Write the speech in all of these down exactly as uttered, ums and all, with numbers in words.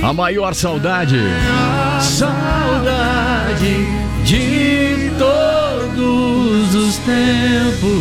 A maior saudade. Saudade de todos os tempos.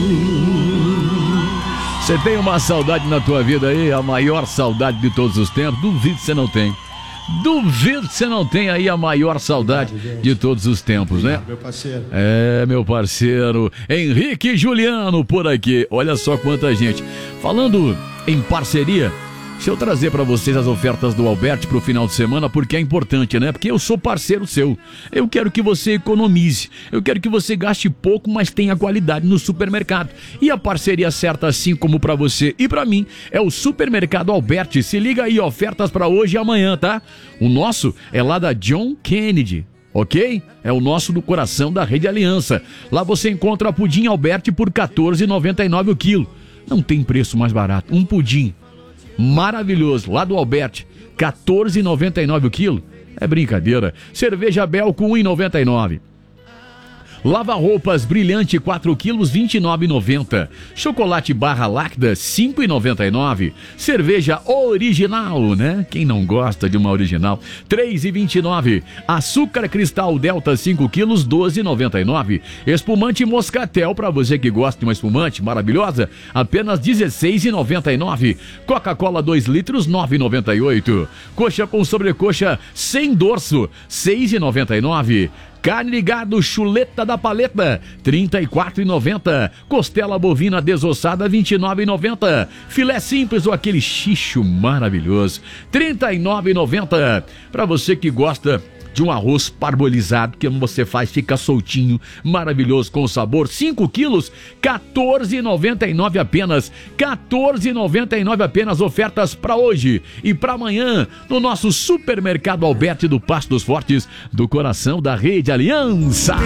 Você tem uma saudade na tua vida aí? A maior saudade de todos os tempos? Duvido que você não tem. Duvido que você não tem aí a maior saudade de todos os tempos, né? Meu parceiro. É, meu parceiro Henrique Juliano por aqui. Olha só quanta gente. Falando em parceria, deixa eu trazer para vocês as ofertas do Alberti pro final de semana, porque é importante, né? Porque eu sou parceiro seu. Eu quero que você economize. Eu quero que você gaste pouco, mas tenha qualidade no supermercado. E a parceria certa, assim como para você e para mim, é o Supermercado Alberti. Se liga aí, ofertas para hoje e amanhã, tá? O nosso é lá da John Kennedy. Ok? É o nosso do coração da Rede Aliança. Lá você encontra pudim Alberti por quatorze reais e noventa e nove centavos o quilo. Não tem preço mais barato. Um pudim maravilhoso, lá do Alberti, quatorze reais e noventa e nove centavos o quilo. É brincadeira. Cerveja Bel com um real e noventa e nove centavos. Lava-roupas Brilhante quatro quilos, vinte e nove reais e noventa centavos. Chocolate Barra Lacta, cinco reais e noventa e nove centavos. Cerveja original, né? Quem não gosta de uma original? três reais e vinte e nove centavos. Açúcar Cristal Delta cinco quilos, doze reais e noventa e nove centavos. Espumante Moscatel, para você que gosta de uma espumante maravilhosa, apenas dezesseis reais e noventa e nove centavos. Coca-Cola dois litros, nove reais e noventa e oito centavos. Coxa com sobrecoxa sem dorso, seis reais e noventa e nove centavos. Carne de gado chuleta da paleta, trinta e quatro reais e noventa centavos. Costela bovina desossada, vinte e nove reais e noventa centavos. Filé simples ou aquele xixo maravilhoso, trinta e nove reais e noventa centavos. Para você que gosta de um arroz parbolizado, que você faz, fica soltinho, maravilhoso, com sabor, cinco quilos, quatorze reais e noventa e nove centavos apenas, quatorze reais e noventa e nove centavos apenas, ofertas para hoje e para amanhã, no nosso Supermercado Alberti do Passo dos Fortes, do coração da Rede Aliança.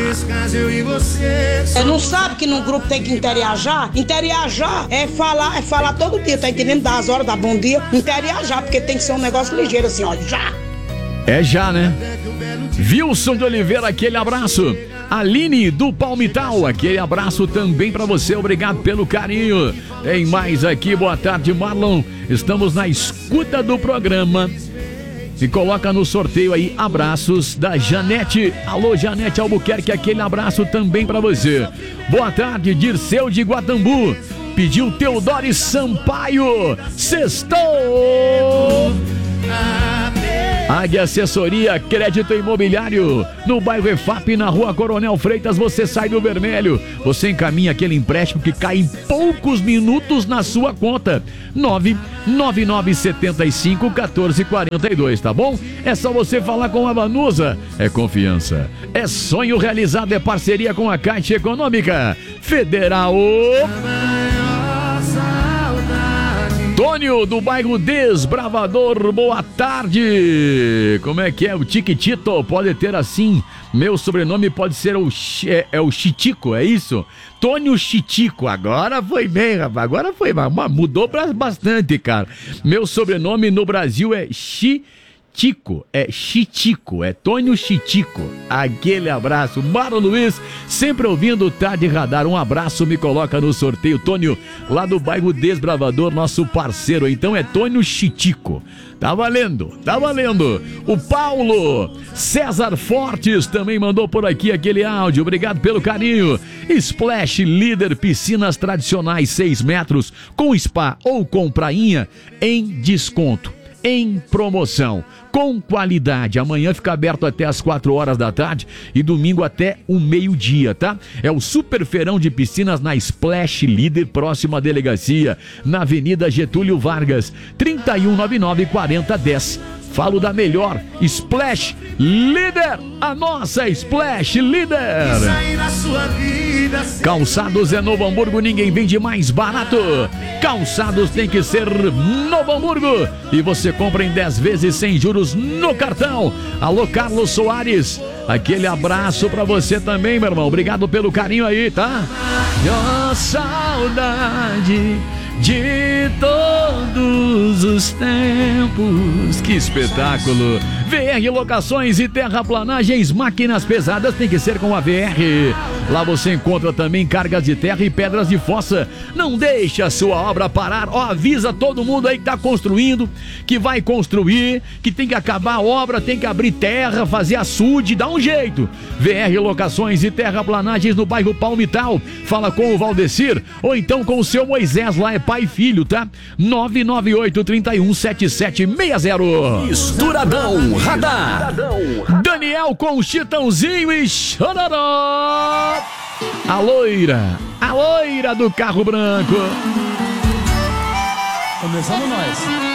Você não sabe que num grupo tem que interiorar? Interiorar é falar, é falar todo dia, tá entendendo? Dar as horas, dar bom dia, interiorar, porque tem que ser um negócio ligeiro assim, ó, já. É já, né? Wilson de Oliveira, aquele abraço. Aline do Palmital, aquele abraço também pra você, obrigado pelo carinho. Tem mais aqui, boa tarde, Marlon. Estamos na escuta do programa. E coloca no sorteio aí, abraços da Janete. Alô, Janete Albuquerque, aquele abraço também pra você. Boa tarde, Dirceu de Guatambu. Pediu Teodoro Sampaio. Sextou! Águia Assessoria Crédito Imobiliário, no bairro E F A P, na rua Coronel Freitas, você sai do vermelho, você encaminha aquele empréstimo que cai em poucos minutos na sua conta, nove nove nove sete cinco, um quatro quatro dois, tá bom? É só você falar com a Vanusa, é confiança, é sonho realizado, é parceria com a Caixa Econômica Federal. Tônio, do bairro Desbravador, boa tarde. Como é que é? O Tiquitito pode ter assim. Meu sobrenome pode ser o, é, é o Chitico, é isso? Tônio Chitico, agora foi bem, rapaz. Agora foi, mudou bastante, cara. Meu sobrenome no Brasil é Chi. Tico, é Chitico, é Tônio Chitico. Aquele abraço. Mário Luiz, sempre ouvindo Tarde Radar. Um abraço, me coloca no sorteio. Tônio, lá do bairro Desbravador, nosso parceiro. Então é Tônio Chitico. Tá valendo, tá valendo. O Paulo César Fortes também mandou por aqui aquele áudio. Obrigado pelo carinho. Splash Líder, piscinas tradicionais seis metros, com spa ou com prainha em desconto, em promoção, com qualidade. Amanhã fica aberto até as quatro horas da tarde e domingo até o meio-dia, tá? É o Super Feirão de Piscinas na Splash Líder, próxima à delegacia, na Avenida Getúlio Vargas, trinta e um, noventa e nove, quarenta, dez. Falo da melhor Splash Líder, a nossa Splash Líder. Calçados é Novo Hamburgo, ninguém vende mais barato. Calçados tem que ser Novo Hamburgo. E você compra em dez vezes sem juros no cartão. Alô, Carlos Soares, aquele abraço pra você também, meu irmão. Obrigado pelo carinho aí, tá? Oh, saudade de todos os tempos. Que espetáculo! V R Locações e Terraplanagens, máquinas pesadas tem que ser com a V R. Lá você encontra também cargas de terra e pedras de fossa. Não deixe a sua obra parar. Ó, avisa todo mundo aí que tá construindo, que vai construir, que tem que acabar a obra, tem que abrir terra, fazer açude, dá um jeito. V R Locações e Terraplanagens no bairro Palmital. Fala com o Valdecir ou então com o seu Moisés, lá é pai e filho, tá? nove nove oito, três um, sete sete seis zero. Misturadão Radar. Daniel com Chitãozinho e Chororó. A loira, a loira do carro branco. Começamos nós.